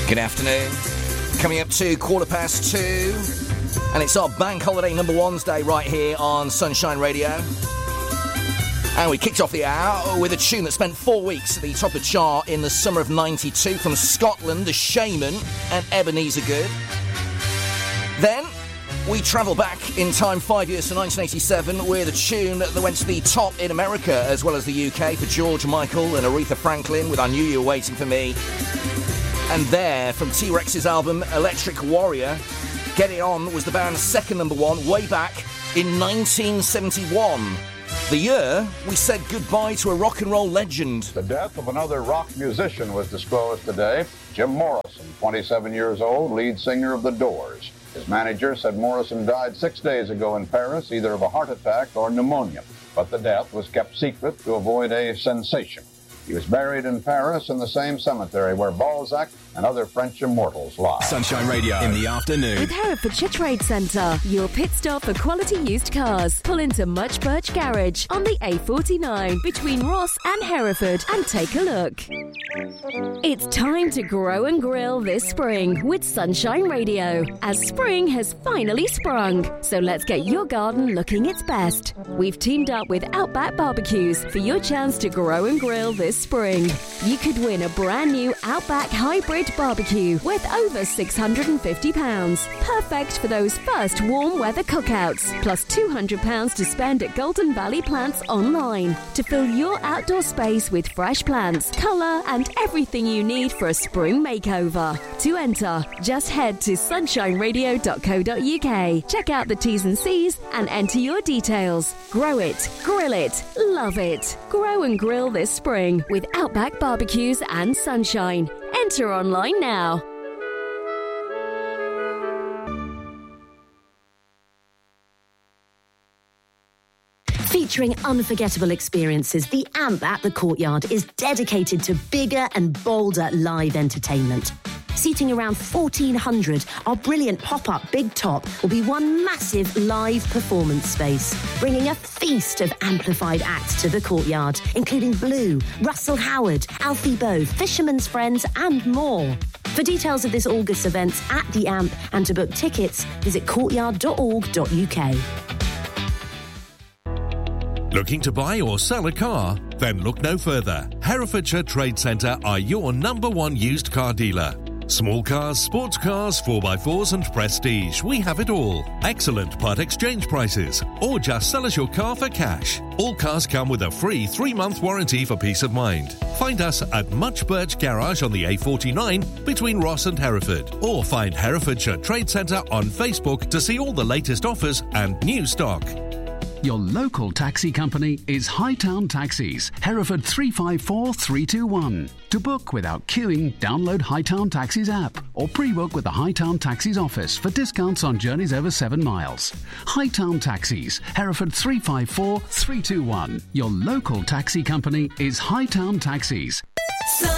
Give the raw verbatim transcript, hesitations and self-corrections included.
Good afternoon. Coming up to quarter past two, and it's our bank holiday number ones day right here on Sunshine Radio. And we kicked off the hour with a tune that spent four weeks at the top of the chart in the summer of ninety-two from Scotland, The Shaman and Ebenezer Good. Then we travel back in time five years to nineteen eighty-seven with a tune that went to the top in America as well as the U K for George Michael and Aretha Franklin with I Knew You Were Waiting for Me. And there, from T-Rex's album Electric Warrior, Get It On was the band's second number one way back in nineteen seventy-one. The year we said goodbye to a rock and roll legend. The death of another rock musician was disclosed today. Jim Morrison, twenty-seven years old, lead singer of The Doors. His manager said Morrison died six days ago in Paris, either of a heart attack or pneumonia. But the death was kept secret to avoid a sensation. He was buried in Paris in the same cemetery where Balzac and other French immortals lie. Sunshine Radio in the afternoon. With Herefordshire Trade Centre, your pit stop for quality used cars. Pull into Much Birch Garage on the A forty-nine between Ross and Hereford and take a look. It's time to grow and grill this spring with Sunshine Radio, as spring has finally sprung. So let's get your garden looking its best. We've teamed up with Outback Barbecues for your chance to grow and grill this spring. You could win a brand new Outback Hybrid Barbecue worth over six hundred fifty pounds. Perfect for those first warm weather cookouts. Plus two hundred pounds to spend at Golden Valley Plants online to fill your outdoor space with fresh plants, colour and everything you need for a spring makeover. To enter, just head to sunshine radio dot co dot uk. Check out the T's and C's and enter your details. Grow it, grill it, love it. Grow and grill this spring with Outback Barbecues and Sunshine. Enter online now. Featuring unforgettable experiences, the A M P at the Courtyard is dedicated to bigger and bolder live entertainment. Seating around fourteen hundred, our brilliant pop-up Big Top will be one massive live performance space, bringing a feast of amplified acts to the Courtyard, including Blue, Russell Howard, Alfie Boe, Fisherman's Friends and more. For details of this August event at the A M P and to book tickets, visit courtyard dot org dot uk. Looking to buy or sell a car? Then look no further. Herefordshire Trade Centre are your number one used car dealer. Small cars, sports cars, four by fours and prestige. We have it all. Excellent part exchange prices. Or just sell us your car for cash. All cars come with a free three-month warranty for peace of mind. Find us at Much Birch Garage on the A forty-nine between Ross and Hereford. Or find Herefordshire Trade Centre on Facebook to see all the latest offers and new stock. Your local taxi company is Hightown Taxis, Hereford three five four three two one. To book without queuing, download Hightown Taxis app or pre-book with the Hightown Taxis office for discounts on journeys over seven miles. Hightown Taxis, Hereford three five four three two one. Your local taxi company is Hightown Taxis.